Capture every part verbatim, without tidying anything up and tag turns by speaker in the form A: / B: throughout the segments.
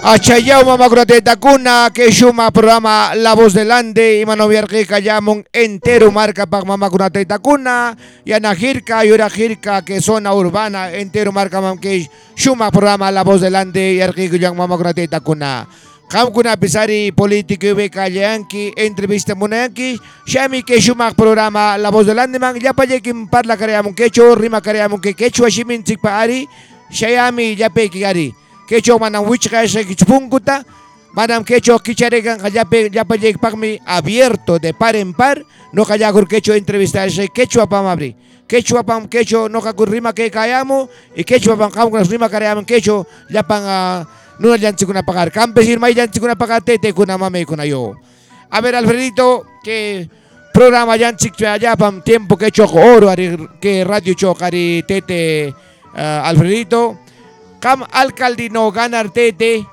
A: Achayao mamagroteta kuna que shuma programa La Voz del Ande y manoviarque callamos entero marca para mamagroteta kuna y anajirca y orajirca que zona urbana entero marca mam que shuma programa La Voz del Ande y arquico yang mamagroteta kuna. Kam kuna pisari político y callanki entrevista munanki shami que shuma programa La Voz del Ande man ya pa yekim parla kareamun quecho rima kareamun que quecho ashimin tikpaari shayami ya pe kigari. Kecho manam wichka ese kichpunkuta, manam kecho kicharegan kayape yapayek pagmi abierto de par en par, no kayakur kecho entrevistar ese kecho apamabri. Kecho apam kecho no kakur rima que kayamo y kecho apam kamunas rima kaream kecho yapan no yanchi kuna pagar. Campesir mai yanchi kuna pagar tete kuna mame kuna yo. A ver Alfredito que programa yanchi allá pam tiempo que choco oro que radio chocari tete uh, Alfredito. Cam alcalde no ganar tete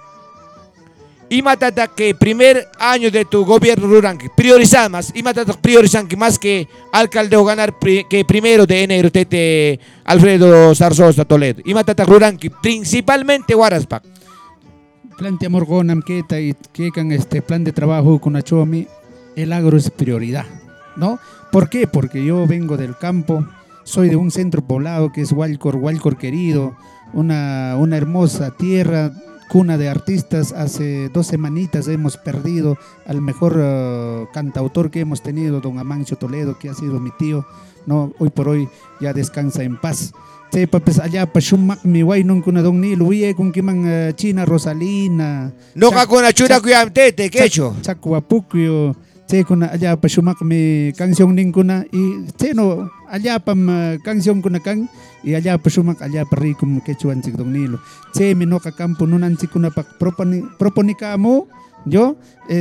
A: y matata que primer año de tu gobierno rural priorizar más y matata priorizan que más que alcalde o ganar pri, que primero de enero tete Alfredo Zarzosa Toledo y matata rural principalmente Huaraspac.
B: Planteamos con queta y que con este plan de trabajo con Achomi el agro es prioridad, ¿no? ¿Por qué? Porque yo vengo del campo, soy de un centro poblado que es Hualcor, Hualcor querido. Una, una hermosa tierra, cuna de artistas. Hace dos semanitas hemos perdido al mejor uh, cantautor que hemos tenido, don Amancio Toledo, que ha sido mi tío, ¿no? Hoy por hoy ya descansa en paz. Sepa pues allá pa shumak mi guay nun kuna don Nilo uye con kiman China Rosalina.
A: No ka kuna chura kuyam tete, quecho.
B: Chacuapukyo. Se kuna allá pa shumak mi canción ninguna y se no allá pam canción kuna kan y allá pa shumak allá pa rikum quechuan sik don Nilo. Se mi no ka campo nunan sikuna pa proponi proponicamo yo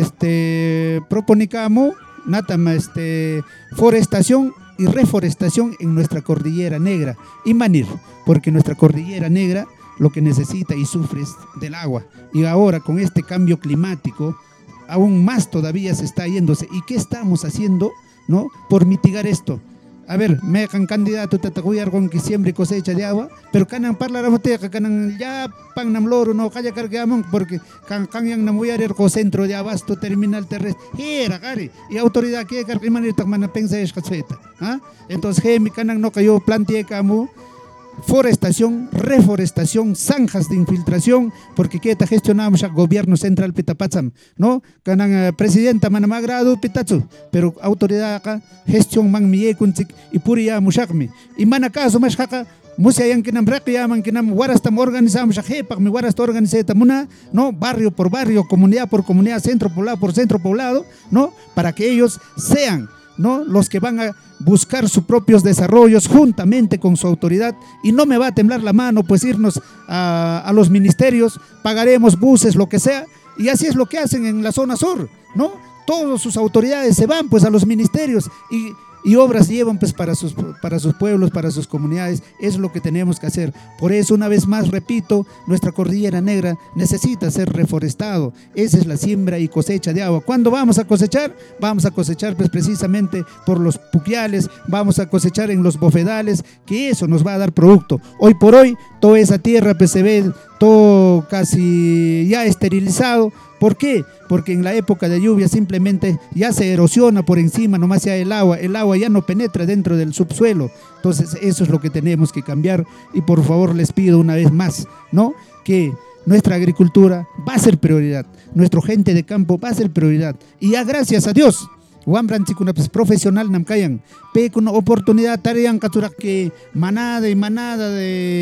B: este proponicamo natama este forestación y reforestación en nuestra cordillera negra y manir, porque nuestra cordillera negra lo que necesita y sufre es del agua y ahora con este cambio climático aún más todavía se está yéndose. ¿Y qué estamos haciendo, no, por mitigar esto? A ver, me han candidato tataguyar con que siembra y cosecha de agua, pero canan parla la boteca, canan ya pan nam loro, no calla cargamon, porque can can yang namuyar el centro de abasto terminal terrestre. Era, gari, y autoridad que cargiman y tamana pensa es caseta. ¿Ah? Entonces, he mi canan no cayó plantea camu. Forestación, reforestación, zanjas de infiltración, porque que gestionamos al gobierno central Pitapacham, ¿no? Canan uh, presidenta manamagrado Pitatsu, pero autoridad acá gestión man miye kuntik y puri ya mushakmi. Y manakazo más jaka musia yang kinam reki yaman kinam warastam organizamos a jepak mi warasta organizeta muna, ¿no? Barrio por barrio, comunidad por comunidad, centro poblado por centro poblado, ¿no? Para que ellos sean, ¿no? Los que van a buscar sus propios desarrollos juntamente con su autoridad y no me va a temblar la mano pues irnos a, a los ministerios, pagaremos buses, lo que sea, y así es lo que hacen en la zona sur, ¿no? Todas sus autoridades se van pues a los ministerios y y obras llevan pues para sus, para sus pueblos, para sus comunidades. Es lo que tenemos que hacer. Por eso una vez más repito, nuestra cordillera negra necesita ser reforestado. Esa es la siembra y cosecha de agua. ¿Cuándo vamos a cosechar? Vamos a cosechar pues precisamente por los puquiales, vamos a cosechar en los bofedales, que eso nos va a dar producto. Hoy por hoy toda esa tierra pues se ve todo casi ya esterilizado. ¿Por qué? Porque en la época de lluvia simplemente ya se erosiona por encima, nomás ya el agua, el agua ya no penetra dentro del subsuelo. Entonces eso es lo que tenemos que cambiar y por favor les pido una vez más, ¿no? Que nuestra agricultura va a ser prioridad, nuestra gente de campo va a ser prioridad y ya gracias a Dios. Wambran chikuna pues profesional namkayan, pe con oportunidad tarian katurak que manada y manada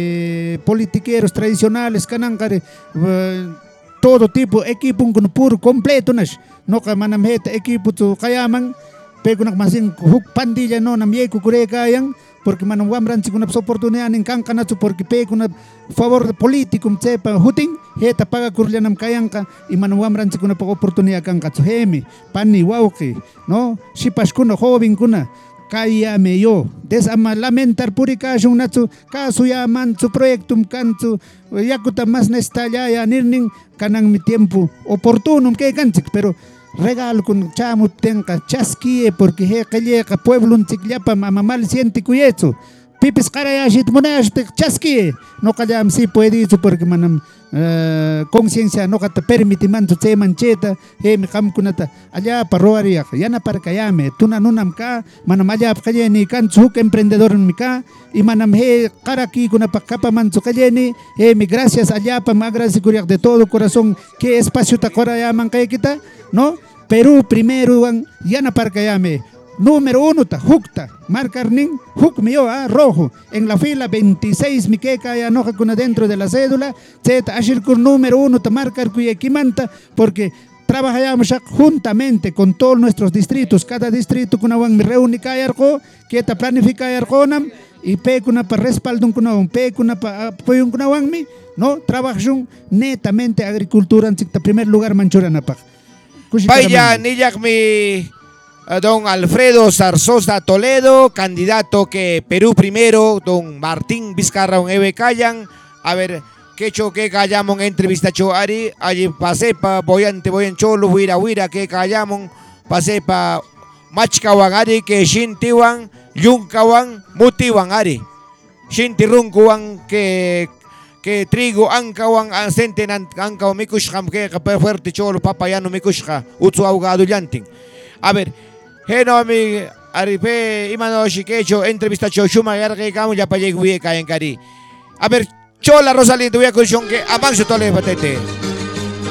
B: de politiqueros tradicionales canancare uh, todo tipo equipo un puro completo nas no ka manam heta equipo tu kayaman pe kunak masin huk pandilla no nam ye kukure kayan porque manam wambran chikuna oportunidad en kankanachu porque pe kuna favor político mchepa hutin heta paga kurlianam kayanka y manam wambran chikuna pa oportunidad kankachu hemi pani wauki no shipash kuna joven kuna kayame yo desama lamentar purikashun nachu kasu yaman su proyectum kanchu yakuta más nestalla ya nirning kanang mi tiempo oportuno que kanchik pero regalo con chamo tenka chasquie porque he calle pueblo un chiquiapa mamamal siente cuyecho pipis karayashit munashte chaski no kallam si puede itu porque manam uh, conciencia no kata permitiman tu te mancheta he mi kam kunata allá parroaria yana para kayame tuna nunam ka manam allá kayeni kan chuk emprendedor mi ka y manam he karaki kuna pakapa man tu kayeni he mi gracias allá pa magrasi kuriak de todo corazón que espacio ta korayaman kay kita no Perú primero ang yana para kayame. Número uno ta hukta marcar ning huk mio ah, rojo en la fila veintiséis mi que kaya no kuna dentro de la cédula zeta ashir kur número uno ta marcar kuya kimanta porque trabajamos juntamente con todos nuestros distritos cada distrito kuna wang mi reuni kayar ko kita planificar konam y pe kuna pa respaldo kuna wang pe kuna pa apoyo kuna wang mi no trabajamos netamente agricultura en primer lugar manchurana pa
A: vaya niyak mi don Alfredo Zarzosa Toledo, candidato que Perú primero, don Martín Vizcarra un Eve Callan, a ver, que cho que callamos entrevista cho ari, allí pasé pa boyante boyan cholo, huira huira que callamos, pasé pa machkawan ari que shintiwan, yunkawan, mutiwan ari, shintirunkuwan que que trigo ankawan ansenten ankawan mikushkam que fuerte cholo papayano mikushka, utsu ahogado llantin. A ver, Heno mi aripe imano shikecho entrevista cho shuma yarge kamu ya paye guye kayen kari. A ver, chola Rosalinda voy a cuestión que avanzo tole patete.